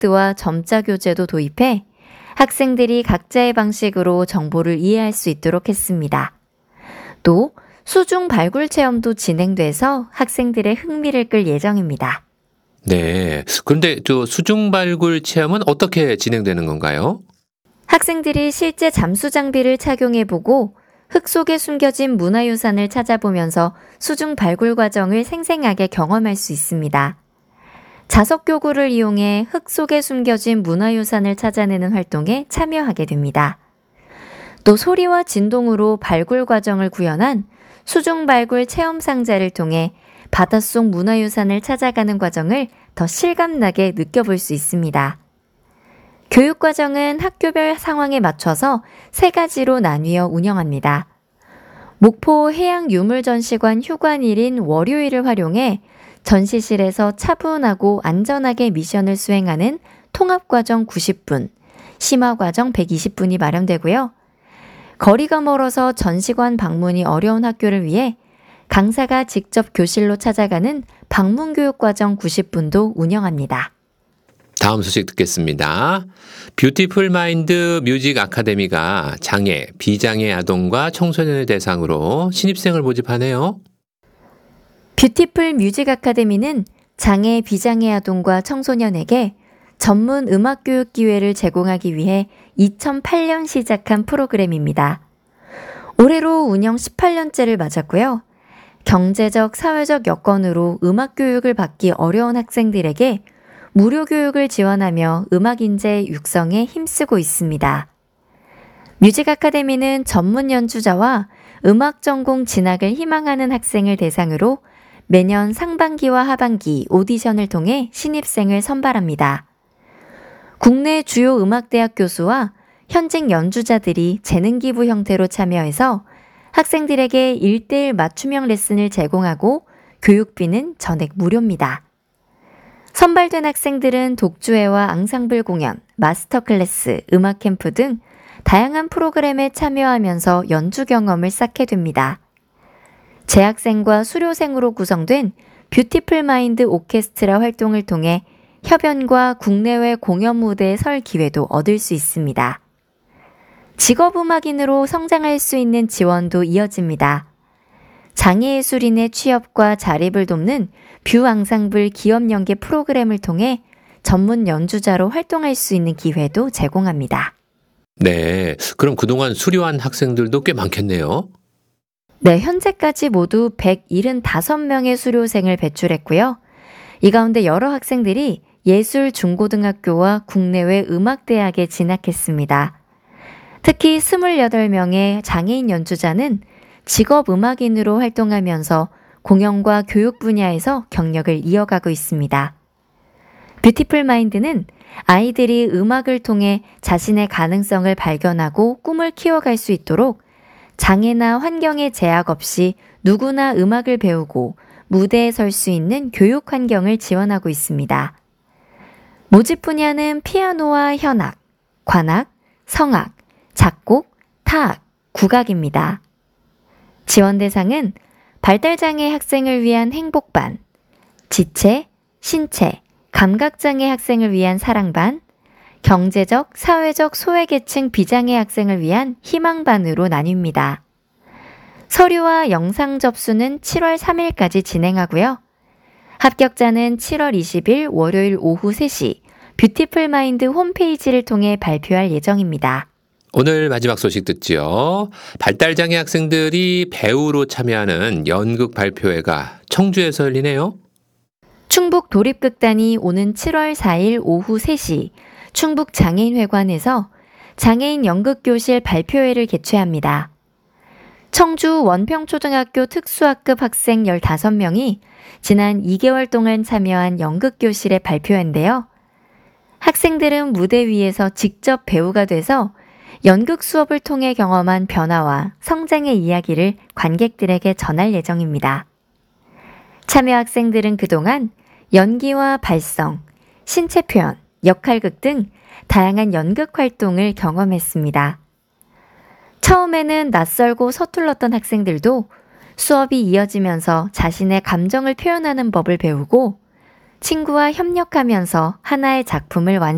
프로젝트와 점자 교재도 도입해 학생들이 각자의 방식으로 정보를 이해할 수 있도록 했습니다. 또 수중 발굴 체험도 진행돼서 학생들의 흥미를 끌 예정입니다. 네. 그런데 수중 발굴 체험은 어떻게 진행되는 건가요? 학생들이 실제 잠수 장비를 착용해보고 흙 속에 숨겨진 문화유산을 찾아보면서 수중 발굴 과정을 생생하게 경험할 수 있습니다. 자석 교구를 이용해 흙 속에 숨겨진 문화유산을 찾아내는 활동에 참여하게 됩니다. 또 소리와 진동으로 발굴 과정을 구현한 수중 발굴 체험 상자를 통해 바닷속 문화유산을 찾아가는 과정을 더 실감나게 느껴볼 수 있습니다. 교육 과정은 학교별 상황에 맞춰서 3가지로 나뉘어 운영합니다. 목포 해양유물전시관 휴관일인 월요일을 활용해 전시실에서 차분하고 안전하게 미션을 수행하는 통합과정 90분, 심화과정 120분이 마련되고요. 거리가 멀어서 전시관 방문이 어려운 학교를 위해 강사가 직접 교실로 찾아가는 방문교육과정 90분도 운영합니다. 다음 소식 듣겠습니다. 뷰티풀 마인드 뮤직 아카데미가 장애, 비장애 아동과 청소년을 대상으로 신입생을 모집하네요. 뷰티풀 뮤직 아카데미는 장애, 비장애 아동과 청소년에게 전문 음악 교육 기회를 제공하기 위해 2008년 시작한 프로그램입니다. 올해로 운영 18년째를 맞았고요. 경제적, 사회적 여건으로 음악 교육을 받기 어려운 학생들에게 무료 교육을 지원하며 음악 인재 육성에 힘쓰고 있습니다. 뮤직 아카데미는 전문 연주자와 음악 전공 진학을 희망하는 학생을 대상으로 매년 상반기와 하반기 오디션을 통해 신입생을 선발합니다. 국내 주요 음악대학 교수와 현직 연주자들이 재능기부 형태로 참여해서 학생들에게 1:1 맞춤형 레슨을 제공하고 교육비는 전액 무료입니다. 선발된 학생들은 독주회와 앙상블 공연, 마스터 클래스, 음악 캠프 등 다양한 프로그램에 참여하면서 연주 경험을 쌓게 됩니다. 재학생과 수료생으로 구성된 뷰티풀 마인드 오케스트라 활동을 통해 협연과 국내외 공연 무대에 설 기회도 얻을 수 있습니다. 직업음악인으로 성장할 수 있는 지원도 이어집니다. 장애예술인의 취업과 자립을 돕는 뷰 앙상블 기업 연계 프로그램을 통해 전문 연주자로 활동할 수 있는 기회도 제공합니다. 네, 그럼 그동안 수료한 학생들도 꽤 많겠네요. 네, 현재까지 모두 175명의 수료생을 배출했고요. 이 가운데 여러 학생들이 예술중고등학교와 국내외 음악대학에 진학했습니다. 특히 28명의 장애인 연주자는 직업음악인으로 활동하면서 공연과 교육 분야에서 경력을 이어가고 있습니다. 뷰티풀 마인드는 아이들이 음악을 통해 자신의 가능성을 발견하고 꿈을 키워갈 수 있도록 장애나 환경의 제약 없이 누구나 음악을 배우고 무대에 설 수 있는 교육 환경을 지원하고 있습니다. 모집 분야는 피아노와 현악, 관악, 성악, 작곡, 타악, 국악입니다. 지원 대상은 발달장애 학생을 위한 행복반, 지체, 신체, 감각장애 학생을 위한 사랑반, 경제적, 사회적 소외계층 비장애 학생을 위한 희망반으로 나뉩니다. 서류와 영상 접수는 7월 3일까지 진행하고요. 합격자는 7월 20일 월요일 오후 3시 뷰티풀 마인드 홈페이지를 통해 발표할 예정입니다. 오늘 마지막 소식 듣지요. 발달장애 학생들이 배우로 참여하는 연극 발표회가 청주에서 열리네요. 충북 도립극단이 오는 7월 4일 오후 3시 충북장애인회관에서 장애인 연극교실 발표회를 개최합니다. 청주 원평초등학교 특수학급 학생 15명이 지난 2개월 동안 참여한 연극교실의 발표회인데요. 학생들은 무대 위에서 직접 배우가 돼서 연극 수업을 통해 경험한 변화와 성장의 이야기를 관객들에게 전할 예정입니다. 참여 학생들은 그동안 연기와 발성, 신체 표현, 역할극 등 다양한 연극 활동을 경험했습니다. 처음에는 낯설고 서툴렀던 학생들도 수업이 이어지면서 자신의 감정을 표현하는 법을 배우고 친구와 협력하면서 하나의 작품을 완성했습니다.